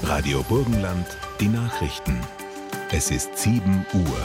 Radio Burgenland, die Nachrichten. Es ist 7 Uhr.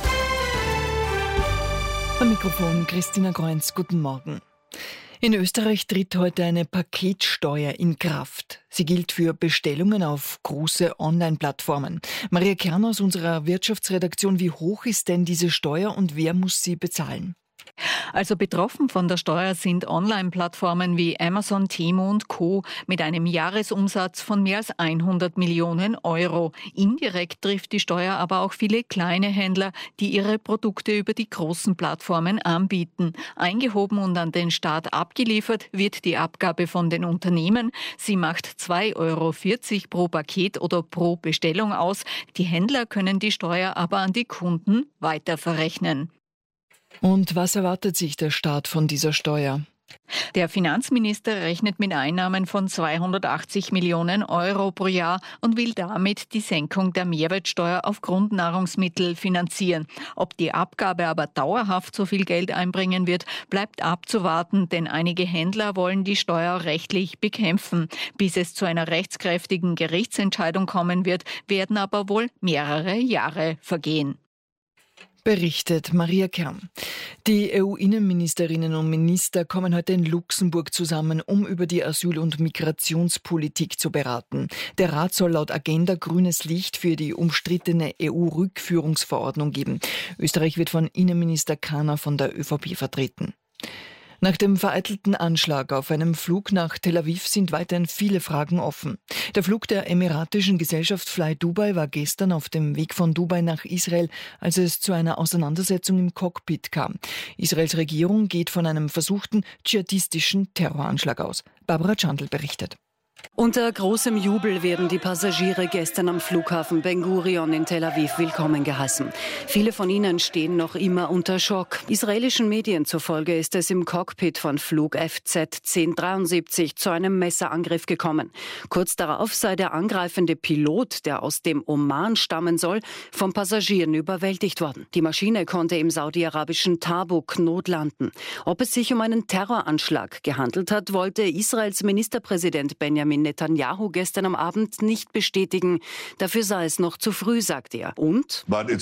Am Mikrofon Christina Kreunz, guten Morgen. In Österreich tritt heute eine Paketsteuer in Kraft. Sie gilt für Bestellungen auf große Online-Plattformen. Maria Kern aus unserer Wirtschaftsredaktion, wie hoch ist denn diese Steuer und wer muss sie bezahlen? Also betroffen von der Steuer sind Online-Plattformen wie Amazon, Temu und Co. mit einem Jahresumsatz von mehr als 100 Millionen Euro. Indirekt trifft die Steuer aber auch viele kleine Händler, die ihre Produkte über die großen Plattformen anbieten. Eingehoben und an den Staat abgeliefert wird die Abgabe von den Unternehmen. Sie macht 2,40 Euro pro Paket oder pro Bestellung aus. Die Händler können die Steuer aber an die Kunden weiterverrechnen. Und was erwartet sich der Staat von dieser Steuer? Der Finanzminister rechnet mit Einnahmen von 280 Millionen Euro pro Jahr und will damit die Senkung der Mehrwertsteuer auf Grundnahrungsmittel finanzieren. Ob die Abgabe aber dauerhaft so viel Geld einbringen wird, bleibt abzuwarten, denn einige Händler wollen die Steuer rechtlich bekämpfen. Bis es zu einer rechtskräftigen Gerichtsentscheidung kommen wird, werden aber wohl mehrere Jahre vergehen. Berichtet Maria Kern. Die EU-Innenministerinnen und Minister kommen heute in Luxemburg zusammen, um über die Asyl- und Migrationspolitik zu beraten. Der Rat soll laut Agenda grünes Licht für die umstrittene EU-Rückführungsverordnung geben. Österreich wird von Innenminister Kahner von der ÖVP vertreten. Nach dem vereitelten Anschlag auf einem Flug nach Tel Aviv sind weiterhin viele Fragen offen. Der Flug der emiratischen Gesellschaft Fly Dubai war gestern auf dem Weg von Dubai nach Israel, als es zu einer Auseinandersetzung im Cockpit kam. Israels Regierung geht von einem versuchten dschihadistischen Terroranschlag aus. Barbara Chandl berichtet. Unter großem Jubel werden die Passagiere gestern am Flughafen Ben Gurion in Tel Aviv willkommen geheißen. Viele von ihnen stehen noch immer unter Schock. Israelischen Medien zufolge ist es im Cockpit von Flug FZ 1073 zu einem Messerangriff gekommen. Kurz darauf sei der angreifende Pilot, der aus dem Oman stammen soll, von Passagieren überwältigt worden. Die Maschine konnte im saudi-arabischen Tabuk notlanden. Ob es sich um einen Terroranschlag gehandelt hat, wollte Israels Ministerpräsident Benjamin Netanyahu gestern am Abend nicht bestätigen. Dafür sei es noch zu früh, sagt er. Und?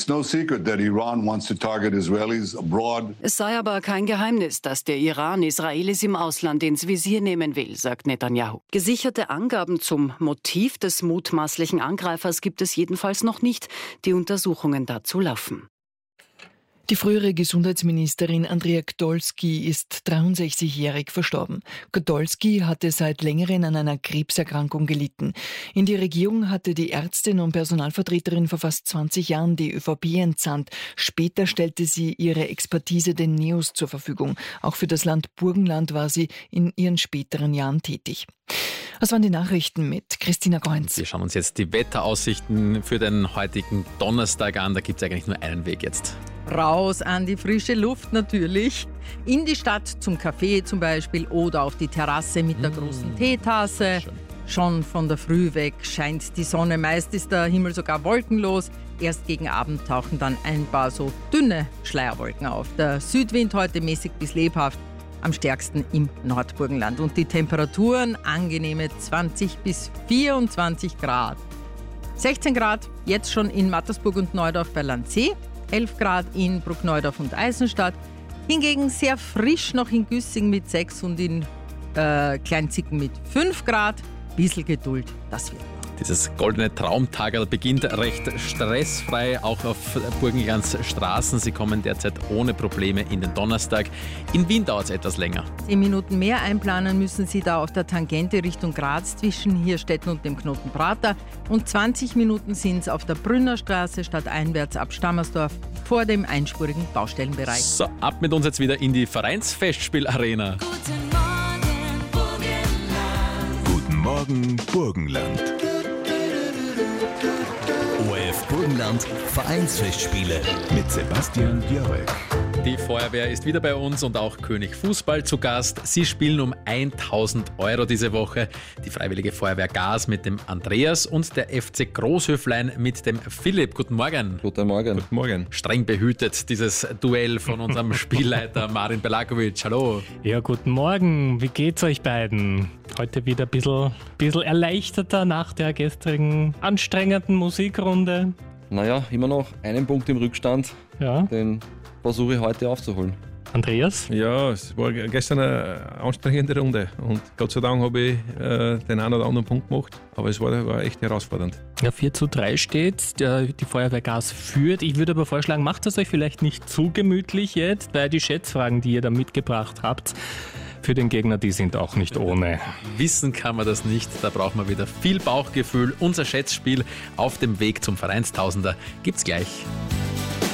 Es sei aber kein Geheimnis, dass der Iran Israelis im Ausland ins Visier nehmen will, sagt Netanyahu. Gesicherte Angaben zum Motiv des mutmaßlichen Angreifers gibt es jedenfalls noch nicht. Die Untersuchungen dazu laufen. Die frühere Gesundheitsministerin Andrea Gdolski ist 63-jährig verstorben. Gdolski hatte seit längerem an einer Krebserkrankung gelitten. In die Regierung hatte die Ärztin und Personalvertreterin vor fast 20 Jahren die ÖVP entsandt. Später stellte sie ihre Expertise den NEOS zur Verfügung. Auch für das Land Burgenland war sie in ihren späteren Jahren tätig. Das waren die Nachrichten mit Christina Kreunz. Wir schauen uns jetzt die Wetteraussichten für den heutigen Donnerstag an. Da gibt es eigentlich nur einen Weg jetzt. Raus an die frische Luft natürlich. In die Stadt zum Café zum Beispiel oder auf die Terrasse mit der großen Teetasse. Schön. Schon von der Früh weg scheint die Sonne. Meist ist der Himmel sogar wolkenlos. Erst gegen Abend tauchen dann ein paar so dünne Schleierwolken auf. Der Südwind heute mäßig bis lebhaft. Am stärksten im Nordburgenland. Und die Temperaturen angenehme 20 bis 24 Grad. 16 Grad jetzt schon in Mattersburg und Neudorf bei Landsee. 11 Grad in Bruckneudorf und Eisenstadt. Hingegen sehr frisch noch in Güssing mit 6 und in Kleinzicken mit 5 Grad. Bissl Geduld, das wird noch. Dieses goldene Traumtagerl beginnt recht stressfrei, auch auf Burgenlands Straßen. Sie kommen derzeit ohne Probleme in den Donnerstag. In Wien dauert es etwas länger. 10 Minuten mehr einplanen müssen Sie da auf der Tangente Richtung Graz zwischen Hirstetten und dem Knoten Prater. Und 20 Minuten sind es auf der Brünnerstraße stadteinwärts ab Stammersdorf vor dem einspurigen Baustellenbereich. So, ab mit uns jetzt wieder in die Vereinsfestspielarena. Guten Morgen, Burgenland. ORF Burgenland Burgenland Vereinsfestspiele mit Sebastian Björk. Die Feuerwehr ist wieder bei uns und auch König Fußball zu Gast. Sie spielen um 1.000 € diese Woche. Die Freiwillige Feuerwehr Gas mit dem Andreas und der FC Großhöflein mit dem Philipp. Guten Morgen. Guten Morgen. Guten Morgen. Streng behütet, dieses Duell von unserem Spielleiter Marin Belakovic. Hallo. Ja, guten Morgen. Wie geht's euch beiden? Heute wieder ein bisschen erleichterter nach der gestrigen anstrengenden Musikrunde. Naja, immer noch einen Punkt im Rückstand. Ja. Den versuche ich heute aufzuholen. Andreas? Ja, es war gestern eine anstrengende Runde und Gott sei Dank habe ich den einen oder anderen Punkt gemacht, aber es war echt herausfordernd. Ja, 4:3 steht, die Feuerwehr Gas führt. Ich würde aber vorschlagen, macht es euch vielleicht nicht zu gemütlich jetzt, weil die Schätzfragen, die ihr da mitgebracht habt, für den Gegner, die sind auch nicht ohne. Wissen kann man das nicht, da braucht man wieder viel Bauchgefühl. Unser Schätzspiel auf dem Weg zum Vereinstausender gibt's gleich.